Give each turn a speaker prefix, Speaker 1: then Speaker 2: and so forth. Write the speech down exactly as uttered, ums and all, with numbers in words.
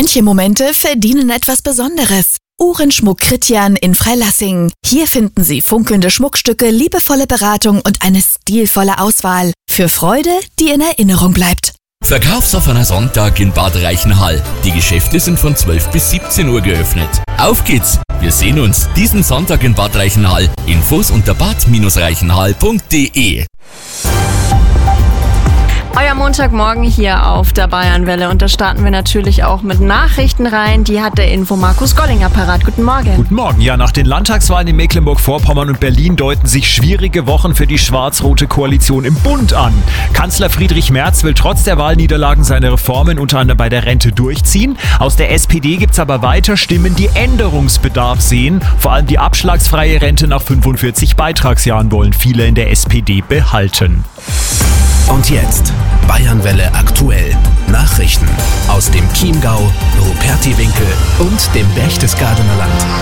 Speaker 1: Manche Momente verdienen etwas Besonderes. Uhrenschmuck Christian in Freilassing. Hier finden Sie funkelnde Schmuckstücke, liebevolle Beratung und eine stilvolle Auswahl. Für Freude, die in Erinnerung bleibt.
Speaker 2: Verkaufsoffener Sonntag in Bad Reichenhall. Die Geschäfte sind von zwölf bis siebzehn Uhr geöffnet. Auf geht's! Wir sehen uns diesen Sonntag in Bad Reichenhall. Infos unter bad reichenhall punkt de.
Speaker 3: Euer Montagmorgen hier auf der Bayernwelle und da starten wir natürlich auch mit Nachrichten rein. Die hat der Info Markus Gollinger parat. Guten Morgen.
Speaker 4: Guten Morgen. Ja, nach den Landtagswahlen in Mecklenburg-Vorpommern und Berlin deuten sich schwierige Wochen für die schwarz-rote Koalition im Bund an. Kanzler Friedrich Merz will trotz der Wahlniederlagen seine Reformen unter anderem bei der Rente durchziehen. Aus der S P D gibt's aber weiter Stimmen, die Änderungsbedarf sehen. Vor allem die abschlagsfreie Rente nach fünfundvierzig Beitragsjahren wollen viele in der S P D behalten.
Speaker 5: Und jetzt Bayernwelle aktuell. Nachrichten aus dem Chiemgau, Rupertiwinkel und dem Berchtesgadener Land.